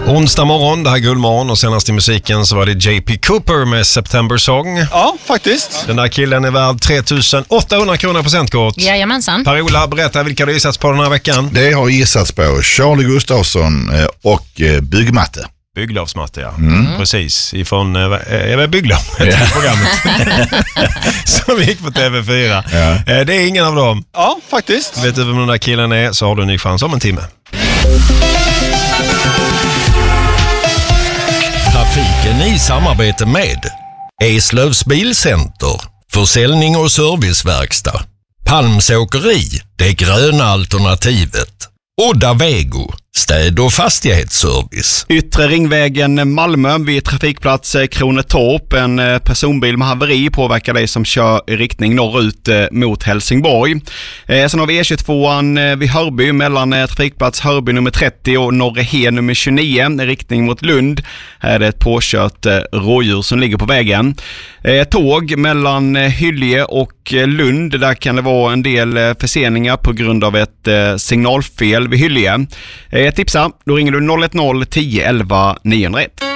Onsdag morgon, det här är Guldmorgon och senast i musiken så var det JP Cooper med September Song. Ja, faktiskt. Den där killen är värd 3800 kronor presentkort. Jajamensan. Per-Ola, berätta vilka du gissats på den här veckan. Det har gissats på Charlie Gustafsson och byggmatte. Bygglovsmatte, ja. Precis. Ifrån bygglov, programmet. Som gick på TV4. Ja. Det är ingen av dem. Ja, faktiskt. Vet du vem den där killen är så har du en ny chans om en timme. Trafiken i samarbete med Eslövs Bilcenter, försäljning och serviceverkstad, Palms åkeri, det gröna alternativet, Odda Vego, städ- och fastighetsservice. Yttre ringvägen Malmö vid trafikplats Kronetorp. En personbil med haveri påverkar dig som kör i riktning norrut mot Helsingborg. Sen har vi E22an vid Hörby mellan trafikplats Hörby nummer 30 och Norrehe nummer 29 i riktning mot Lund. Här är det ett påkört rådjur som ligger på vägen. Tåg mellan Hyllie och Lund. Där kan det vara en del förseningar på grund av ett signalfel vid Hyllie. Tipsa, då ringer du 010 11 901.